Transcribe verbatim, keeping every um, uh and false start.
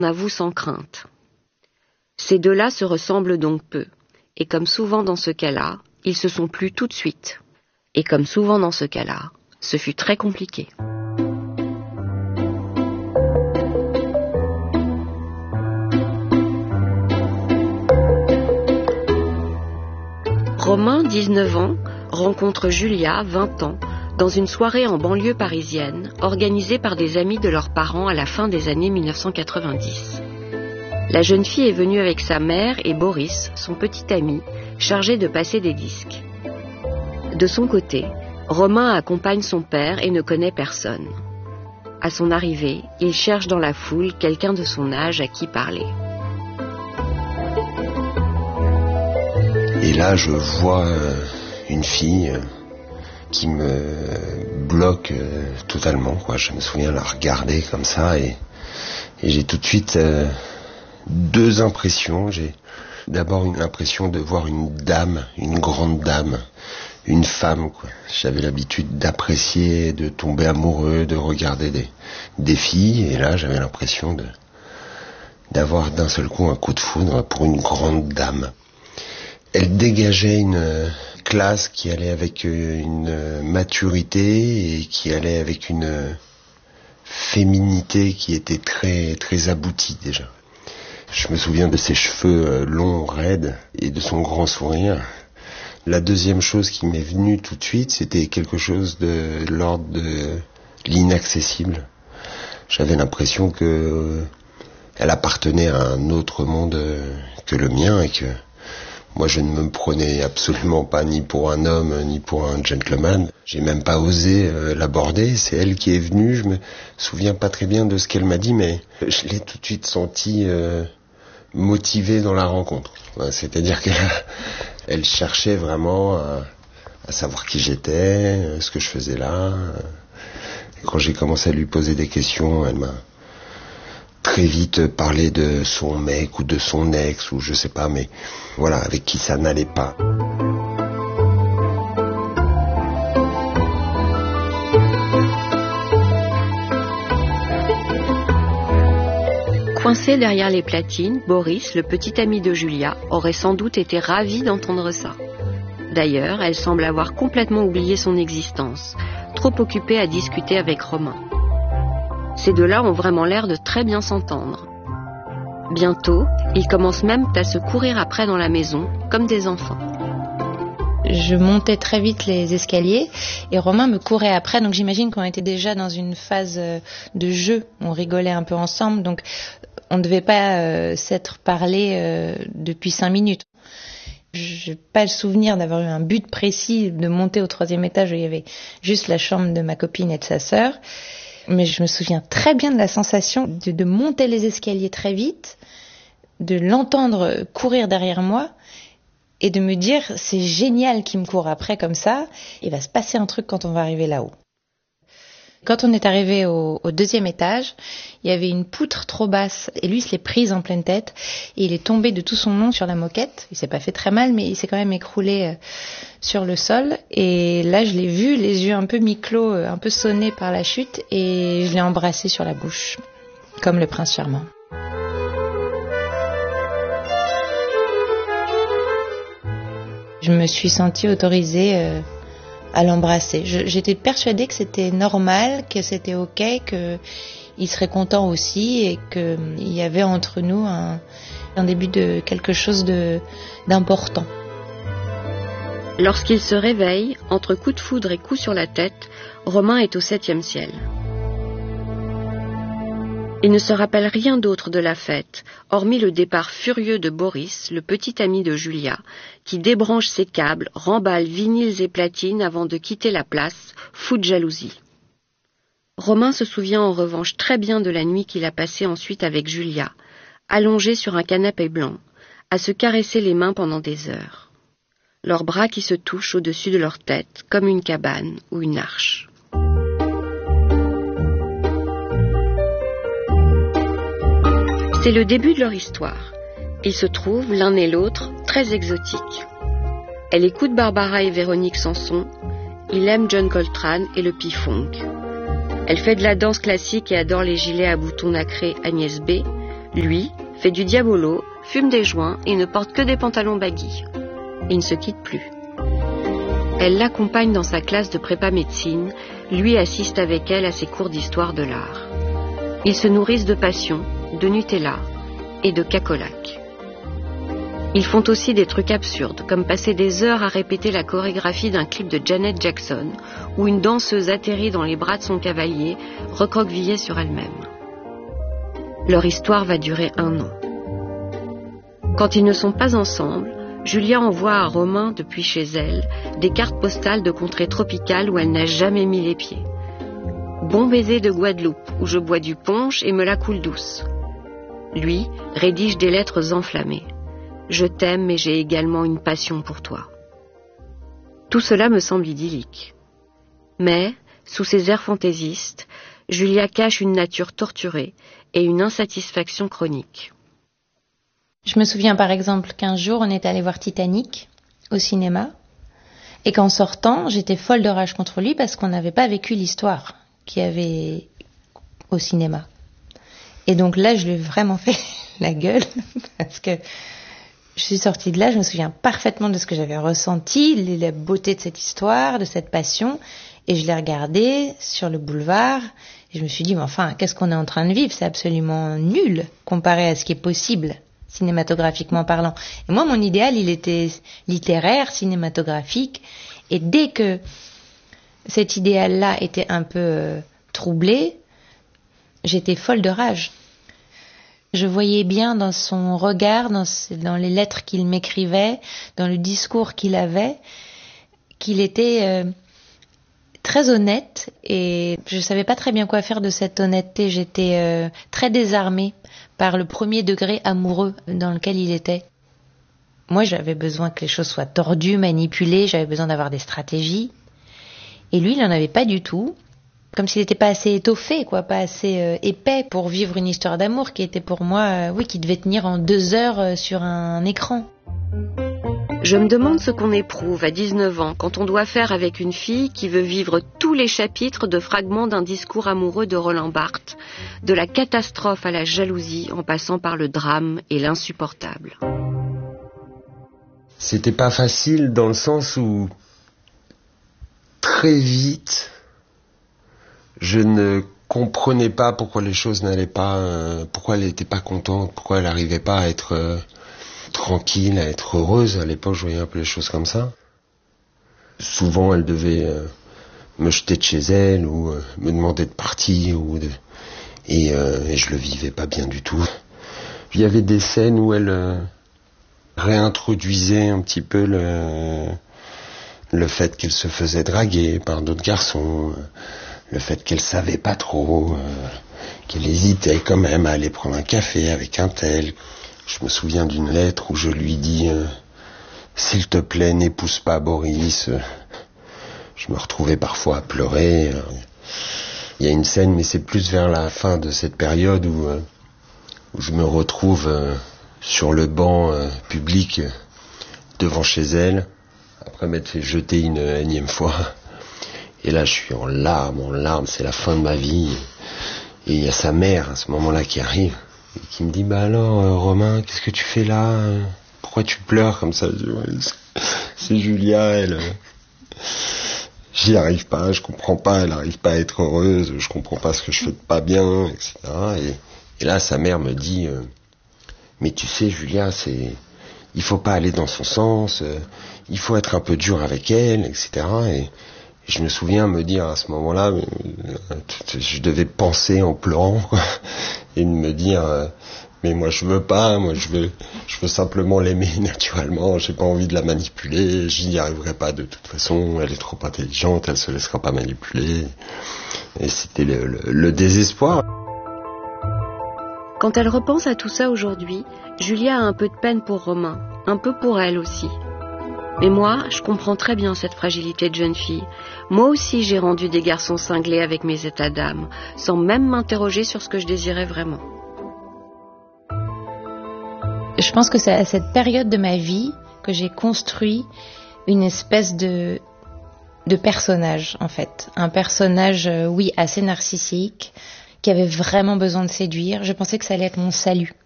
avoue sans crainte. Ces deux-là se ressemblent donc peu, et comme souvent dans ce cas-là, ils se sont plu tout de suite. Et comme souvent dans ce cas-là, ce fut très compliqué. Romain, dix-neuf ans, rencontre Julia, vingt ans, dans une soirée en banlieue parisienne, organisée par des amis de leurs parents à la fin des années mille neuf cent quatre-vingt-dix. La jeune fille est venue avec sa mère et Boris, son petit ami, chargé de passer des disques. De son côté, Romain accompagne son père et ne connaît personne. À son arrivée, il cherche dans la foule quelqu'un de son âge à qui parler. Et là, je vois une fille qui me bloque totalement, quoi. Je me souviens la regarder comme ça et, et j'ai tout de suite euh, deux impressions. J'ai d'abord une impression de voir une dame, une grande dame, une femme, quoi. J'avais l'habitude d'apprécier, de tomber amoureux, de regarder des, des filles, et là j'avais l'impression de d'avoir d'un seul coup un coup de foudre pour une grande dame. Elle dégageait une classe qui allait avec une maturité et qui allait avec une féminité qui était très très aboutie déjà. Je me souviens de ses cheveux longs, raides et de son grand sourire. La deuxième chose qui m'est venue tout de suite, c'était quelque chose de l'ordre de l'inaccessible. J'avais l'impression que elle appartenait à un autre monde que le mien et que moi je ne me prenais absolument pas ni pour un homme ni pour un gentleman. J'ai même pas osé euh, l'aborder. C'est elle qui est venue. Je me souviens pas très bien de ce qu'elle m'a dit, mais je l'ai tout de suite senti euh, motivée dans la rencontre. Ouais, c'est-à-dire qu'elle elle cherchait vraiment à, à savoir qui j'étais, ce que je faisais là. Et quand j'ai commencé à lui poser des questions, elle m'a très vite parlé de son mec ou de son ex ou je sais pas, mais voilà, avec qui ça n'allait pas. Coincé derrière les platines, Boris, le petit ami de Julia, aurait sans doute été ravi d'entendre ça. D'ailleurs, elle semble avoir complètement oublié son existence, trop occupée à discuter avec Romain. Ces deux-là ont vraiment l'air de très bien s'entendre. Bientôt, ils commencent même à se courir après dans la maison, comme des enfants. Je montais très vite les escaliers et Romain me courait après, donc j'imagine qu'on était déjà dans une phase de jeu, on rigolait un peu ensemble, donc on ne devait pas euh, s'être parlé euh, depuis cinq minutes. Je n'ai pas le souvenir d'avoir eu un but précis de monter au troisième étage où il y avait juste la chambre de ma copine et de sa sœur. Mais je me souviens très bien de la sensation de, de monter les escaliers très vite, de l'entendre courir derrière moi et de me dire c'est génial qu'il me court après comme ça, il va se passer un truc quand on va arriver là-haut. Quand on est arrivé au, au deuxième étage, il y avait une poutre trop basse et lui il se l'est prise en pleine tête et il est tombé de tout son long sur la moquette. Il s'est pas fait très mal mais il s'est quand même écroulé sur le sol et là je l'ai vu, les yeux un peu mi-clos, un peu sonnés par la chute et je l'ai embrassé sur la bouche, comme le prince charmant. Je me suis sentie autorisée euh, à l'embrasser. Je, j'étais persuadée que c'était normal, que c'était ok, qu'il serait content aussi et qu'il y avait entre nous un, un début de quelque chose de, d'important. Lorsqu'il se réveille, entre coups de foudre et coups sur la tête, Romain est au septième ciel. Il ne se rappelle rien d'autre de la fête, hormis le départ furieux de Boris, le petit ami de Julia, qui débranche ses câbles, remballe vinyles et platines avant de quitter la place, fou de jalousie. Romain se souvient en revanche très bien de la nuit qu'il a passée ensuite avec Julia, allongée sur un canapé blanc, à se caresser les mains pendant des heures. Leurs bras qui se touchent au-dessus de leur tête, comme une cabane ou une arche. C'est le début de leur histoire. Ils se trouvent, l'un et l'autre, très exotiques. Elle écoute Barbara et Véronique Sanson, il aime John Coltrane et le P-Funk. Elle fait de la danse classique et adore les gilets à boutons nacrés Agnès B., Lui fait du diabolo, fume des joints et ne porte que des pantalons baggy. Et ne se quitte plus. Elle l'accompagne dans sa classe de prépa médecine, lui assiste avec elle à ses cours d'histoire de l'art. Ils se nourrissent de passion, de Nutella et de cacolac. Ils font aussi des trucs absurdes, comme passer des heures à répéter la chorégraphie d'un clip de Janet Jackson, où une danseuse atterrit dans les bras de son cavalier, recroquevillée sur elle-même. Leur histoire va durer un an. Quand ils ne sont pas ensemble, Julia envoie à Romain, depuis chez elle, des cartes postales de contrées tropicales où elle n'a jamais mis les pieds. Bon baiser de Guadeloupe, où je bois du punch et me la coule douce. Lui rédige des lettres enflammées. Je t'aime, mais j'ai également une passion pour toi. Tout cela me semble idyllique. Mais, sous ses airs fantaisistes, Julia cache une nature torturée et une insatisfaction chronique. Je me souviens par exemple qu'un jour on est allé voir Titanic au cinéma et qu'en sortant j'étais folle de rage contre lui parce qu'on n'avait pas vécu l'histoire qu'il y avait au cinéma. Et donc là je lui ai vraiment fait la gueule parce que je suis sortie de là, je me souviens parfaitement de ce que j'avais ressenti, la beauté de cette histoire, de cette passion, et je l'ai regardé sur le boulevard et je me suis dit mais enfin qu'est-ce qu'on est en train de vivre, c'est absolument nul comparé à ce qui est possible cinématographiquement parlant. Et moi, mon idéal, il était littéraire, cinématographique. Et dès que cet idéal-là était un peu euh, troublé, j'étais folle de rage. Je voyais bien dans son regard, dans, dans les lettres qu'il m'écrivait, dans le discours qu'il avait, qu'il était euh, très honnête. Et je savais pas très bien quoi faire de cette honnêteté. J'étais euh, très désarmée par le premier degré amoureux dans lequel il était. Moi, j'avais besoin que les choses soient tordues, manipulées, j'avais besoin d'avoir des stratégies. Et lui, il n'en avait pas du tout. Comme s'il n'était pas assez étoffé, quoi, pas assez euh, épais pour vivre une histoire d'amour qui était pour moi, euh, oui, qui devait tenir en deux heures euh, sur un écran. Je me demande ce qu'on éprouve à dix-neuf ans quand on doit faire avec une fille qui veut vivre tous les chapitres de fragments d'un discours amoureux de Roland Barthes, de la catastrophe à la jalousie en passant par le drame et l'insupportable. C'était pas facile dans le sens où très vite je ne comprenais pas pourquoi les choses n'allaient pas, euh, pourquoi elle n'était pas contente, pourquoi elle n'arrivait pas à être euh, tranquille, à être heureuse. À l'époque, je voyais un peu les choses comme ça. Souvent, elle devait euh, me jeter de chez elle ou euh, me demander de partir ou de... et, euh, et je le vivais pas bien du tout. Il y avait des scènes où elle euh, réintroduisait un petit peu le le fait qu'elle se faisait draguer par d'autres garçons, le fait qu'elle savait pas trop, euh, qu'elle hésitait quand même à aller prendre un café avec un tel. Je me souviens d'une lettre où je lui dis euh, « S'il te plaît, n'épouse pas Boris ». Je me retrouvais parfois à pleurer. Il y a une scène, mais c'est plus vers la fin de cette période où, euh, où je me retrouve euh, sur le banc euh, public euh, devant chez elle, après m'être fait jeter une énième fois. Et là, je suis en larmes, en larmes, c'est la fin de ma vie. Et il y a sa mère, à ce moment-là, qui arrive, et qui me dit, bah alors, euh, Romain, qu'est-ce que tu fais là? Pourquoi tu pleures comme ça? Je dis, ouais, c'est Julia, elle... J'y arrive pas, je comprends pas, elle arrive pas à être heureuse, je comprends pas ce que je fais de pas bien, et cetera. Et, et là, sa mère me dit, euh, mais tu sais, Julia, c'est... il faut pas aller dans son sens, euh, il faut être un peu dur avec elle, et cetera. Et, et je me souviens me dire à ce moment-là, euh, je devais penser en pleurant, quoi, et de me dire, euh, mais moi je veux pas, moi je veux, je veux simplement l'aimer naturellement, j'ai pas envie de la manipuler, j'y n'y arriverai pas de toute façon, elle est trop intelligente, elle se laissera pas manipuler. Et c'était le, le, le désespoir. Quand elle repense à tout ça aujourd'hui, Julia a un peu de peine pour Romain, un peu pour elle aussi. Mais moi, je comprends très bien cette fragilité de jeune fille. Moi aussi, j'ai rendu des garçons cinglés avec mes états d'âme, sans même m'interroger sur ce que je désirais vraiment. Je pense que c'est à cette période de ma vie que j'ai construit une espèce de, de personnage, en fait. Un personnage, oui, assez narcissique, qui avait vraiment besoin de séduire. Je pensais que ça allait être mon salut.